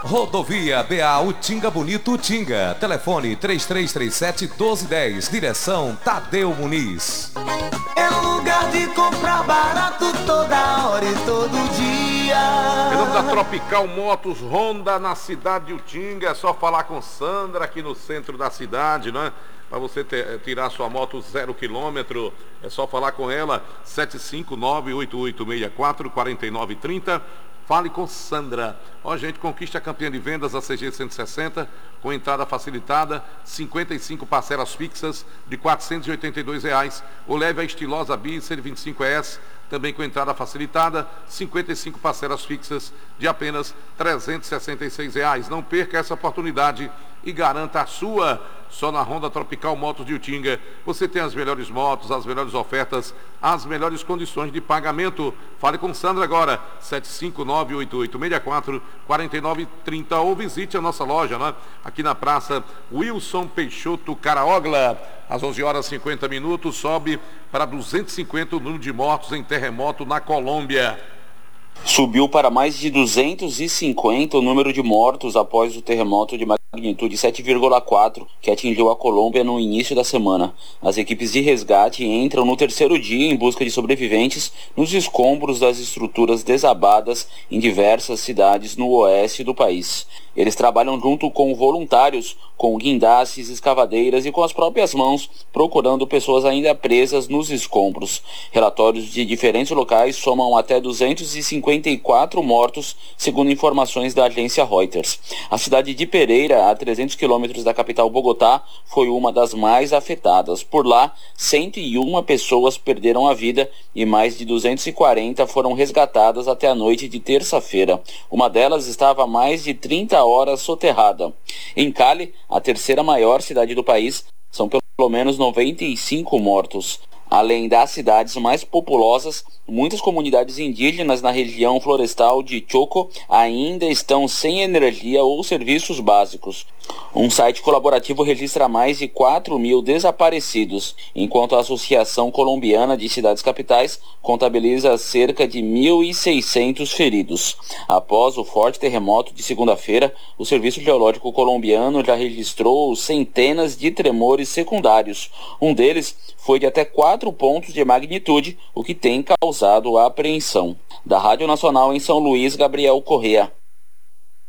Rodovia BA Utinga Bonito Utinga. Telefone 3337-1210. Direção Tadeu Muniz. É lugar de comprar barato toda hora e todo dia. Em nome da Tropical Motos Honda na cidade de Utinga. É só falar com Sandra aqui no centro da cidade, né? Para você tirar sua moto 0 km, é só falar com ela, 759-8864-4930. Fale com Sandra. Ó, gente, conquiste a campeã de vendas, a CG 160, com entrada facilitada, 55 parcelas fixas de R$ 482. Ou leve a estilosa Bi 125S, também com entrada facilitada, 55 parcelas fixas de apenas R$ 366. Não perca essa oportunidade e garanta a sua. Só na Honda Tropical Motos de Utinga você tem as melhores motos, as melhores ofertas, as melhores condições de pagamento. Fale com Sandra agora, 759-8864-4930, ou visite a nossa loja, né? Aqui na Praça Wilson Peixoto Caraogla. Às 11h50, sobe para 250 o número de mortos em terremoto na Colômbia. Subiu para mais de 250 o número de mortos após o terremoto de magnitude 7,4 que atingiu a Colômbia no início da semana. As equipes de resgate entram no terceiro dia em busca de sobreviventes nos escombros das estruturas desabadas em diversas cidades no oeste do país. Eles trabalham junto com voluntários, com guindastes, escavadeiras e com as próprias mãos, procurando pessoas ainda presas nos escombros. Relatórios de diferentes locais somam até 254 mortos, segundo informações da agência Reuters. A cidade de Pereira, a 300 quilômetros da capital Bogotá, foi uma das mais afetadas. Por lá, 101 pessoas perderam a vida e mais de 240 foram resgatadas até a noite de terça-feira. Uma delas estava há mais de 30 horas soterrada. Em Cali, a terceira maior cidade do país, são pelo menos 95 mortos. Além das cidades mais populosas, muitas comunidades indígenas na região florestal de Choco ainda estão sem energia ou serviços básicos. Um site colaborativo registra mais de 4.000 desaparecidos, enquanto a Associação Colombiana de Cidades Capitais contabiliza cerca de 1.600 feridos. Após o forte terremoto de segunda-feira, o Serviço Geológico Colombiano já registrou centenas de tremores secundários. Um deles foi de até 4 pontos de magnitude, o que tem causado apreensão. Da Rádio Nacional em São Luís, Gabriel Correa.